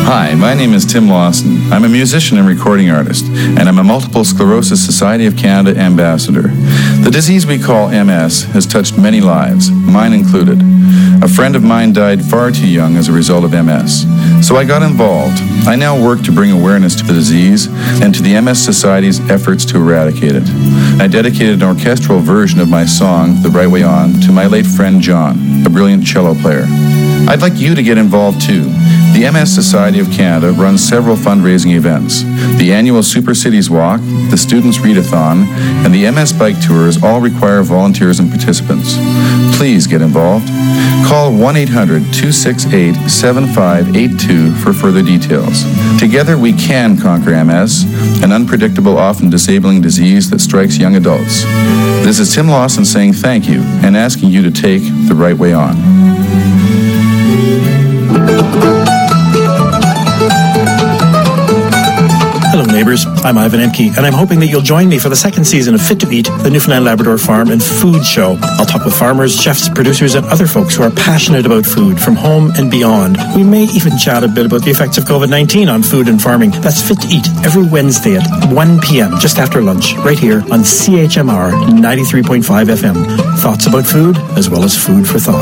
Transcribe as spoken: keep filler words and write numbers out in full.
Hi, my name is Tim Lawson. I'm a musician and recording artist, and I'm a Multiple Sclerosis Society of Canada ambassador. The disease we call M S has touched many lives, mine included. A friend of mine died far too young as a result of M S, so I got involved. I now work to bring awareness to the disease and to the M S Society's efforts to eradicate it. I dedicated an orchestral version of my song, The Right Way On, to my late friend John, a brilliant cello player. I'd like you to get involved too. The M S Society of Canada runs several fundraising events. The annual Super Cities Walk, the Students' Readathon, and the M S Bike Tours all require volunteers and participants. Please get involved. Call one eight hundred two six eight seven five eight two for further details. Together we can conquer M S, an unpredictable, often disabling disease that strikes young adults. This is Tim Lawson saying thank you and asking you to take the right way on. Hello neighbours, I'm Ivan Emke, and I'm hoping that you'll join me for the second season of Fit to Eat, the Newfoundland Labrador Farm and Food Show. I'll talk with farmers, chefs, producers and other folks who are passionate about food from home and beyond. We may even chat a bit about the effects of covid nineteen on food and farming. That's Fit to Eat every Wednesday at one p.m. just after lunch, right here on C H M R ninety-three point five F M. Thoughts about food as well as food for thought.